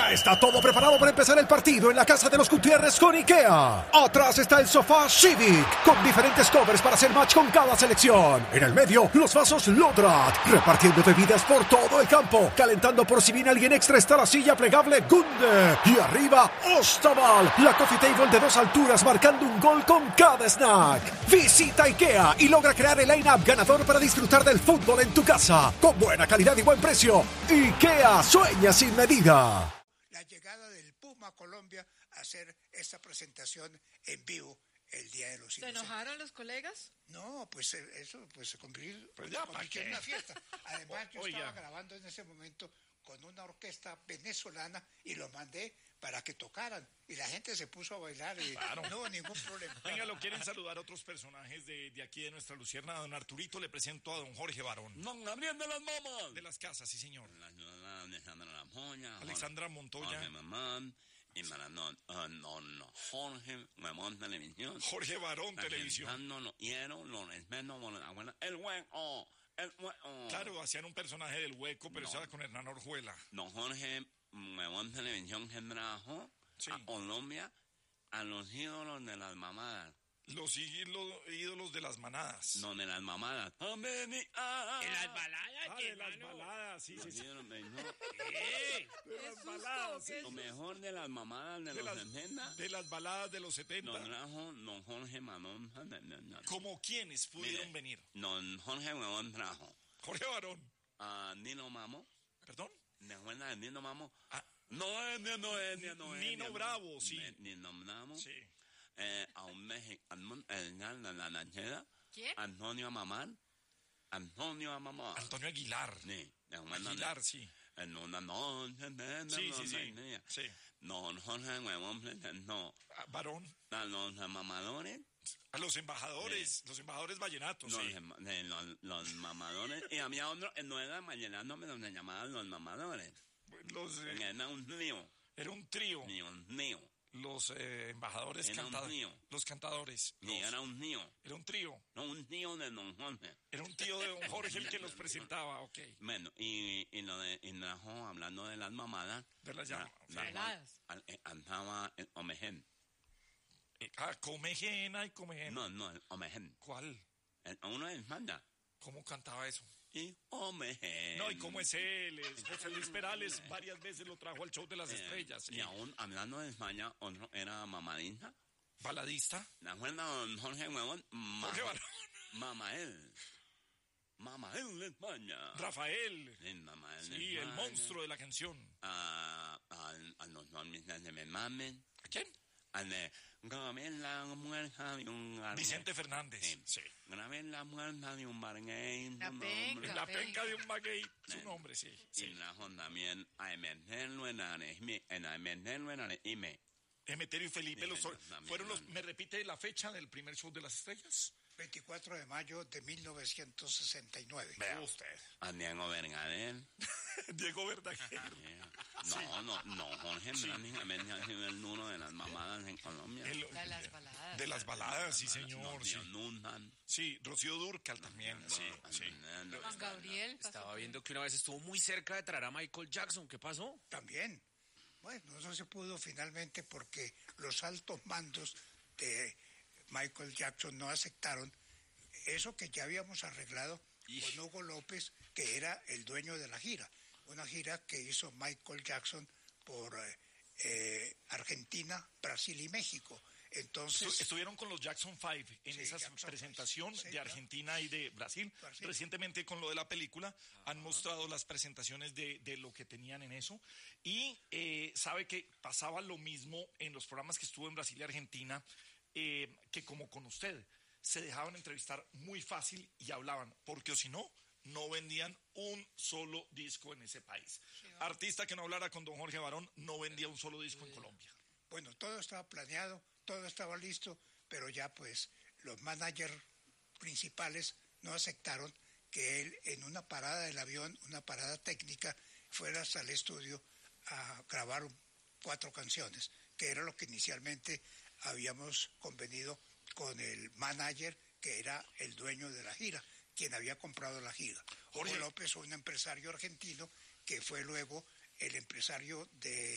Ya está todo preparado para empezar el partido en la casa de los Gutiérrez con IKEA. Atrás está el sofá Civic, con diferentes covers para hacer match con cada selección. En el medio, los vasos Lodrat, repartiendo bebidas por todo el campo. Calentando por si viene alguien extra está la silla plegable Gunde. Y arriba, Ostaval, la coffee table de 2 alturas marcando un gol con cada snack. Visita IKEA y logra crear el line-up ganador para disfrutar del fútbol en tu casa. Con buena calidad y buen precio. IKEA sueña sin medida. La llegada del Puma a Colombia a hacer esta presentación en vivo el Día de los Inocentes. ¿Se enojaron los colegas? No, pues eso se convirtió en una fiesta. Además, yo estaba grabando en ese momento con una orquesta venezolana y lo mandé para que tocaran. Y la gente se puso a bailar y no hubo ningún problema. Venga, lo quieren saludar otros personajes de aquí de nuestra Lucierna. A don Arturito le presento a don Jorge Barón. Don Gabriel de las Mamas. De las casas, sí señor. Alexandra Montoya. Jorge Mamán. Y para Jorge Mamón Televisión. Jorge Barón Televisión. No quiero, lo respeto por la abuela. El hueco. Claro, hacían un personaje del hueco, pero estaba con Hernán Orjuela. Don Jorge Mamón Televisión que trajo a Colombia a los ídolos de las mamadas. Los ídolos de las manadas. No, de las mamadas. ¿De las baladas? De las baladas, sí. De las baladas, sí. Lo mejor de las mamadas de los 70. De las baladas de los 70. Lo trajo don Jorge Mamón. ¿Como quiénes pudieron venir? Don Jorge Mamón trajo. Jorge Barón. A Nino Mamo. ¿Perdón? ¿Me acuerdas de Nino Mamo? No es. Nino Bravo, sí. Nino Bravo. Sí. A un mexicano, el de la lanchera. ¿Quién? Antonio Aguilar. Antonio Aguilar. Sí. Aguilar, sí. Sí. No, Jorge Huevón presentó. Barón. A los mamadores. A los embajadores. Los embajadores vallenatos, Los mamadores. Y había otro, no era vallenato, pero se llamaban los mamadores. Era un trío. Era un trío. Mío. Los embajadores cantadores. Los cantadores. Era un tío. Era un trío. No, un tío de don Jorge. Era un tío de don Jorge el que los presentaba, ok. Bueno, y trajo, hablando de las mamadas. De las llamadas. Andaba el Omegen. Comegen y Comegen. No, el Omegen. ¿Cuál? Uno de España. ¿Cómo cantaba eso? Y Omegen. No, ¿y cómo es él? José Luis Perales varias veces lo trajo al show de las estrellas. Sí. Y aún, hablando de España, otro era mamadista. ¿Baladista? ¿De acuerdo, don Jorge Huevón? Jorge Barón. Mamael de España. Rafael. Sí, Mamael de Sí, España. el monstruo de la canción. A los normistas de Memamen. ¿A quién? Grabé la muerta de un barguey. Vicente Fernández. Sí. Grabé la muerta de un barguey. La penca de un maguey. Su nombre, sí. Y trajo también a meterlo en Areime. Emeterio y Felipe fueron los... ¿Me repite la fecha del primer show de las estrellas? 24 de mayo de 1969. Vea usted. A Diego Verdaguer. Diego Verdaguer. No, Jorge prácticamente ha sido el nulo de las mamadas en Colombia. De las baladas. De las baladas, sí, señor. Sí. Sí, Rocío Dúrcal también. Sí. Juan Gabriel. Estaba viendo que una vez estuvo muy cerca de traer a Michael Jackson. ¿Qué pasó? También. Bueno, eso se pudo finalmente porque los altos mandos de Michael Jackson no aceptaron eso que ya habíamos arreglado con Hugo López, que era el dueño de la gira. Una gira que hizo Michael Jackson por Argentina, Brasil y México. Entonces estuvieron con los Jackson 5 en esa presentación de Argentina y de Brasil. Recientemente con lo de la película han mostrado las presentaciones de lo que tenían en eso. Y sabe que pasaba lo mismo en los programas que estuvo en Brasil y Argentina, que como con usted. Se dejaban entrevistar muy fácil y hablaban, porque o si no vendían un solo disco en ese país. Artista que no hablara con don Jorge Barón no vendía un solo disco en Colombia. Bueno, todo estaba planeado, todo estaba listo, pero ya pues los managers principales no aceptaron que él en una parada del avión, una parada técnica, fuera hasta el estudio a grabar 4 canciones, que era lo que inicialmente habíamos convenido con el manager, que era el dueño de la gira, quien había comprado la gira. Jorge López, un empresario argentino, que fue luego el empresario de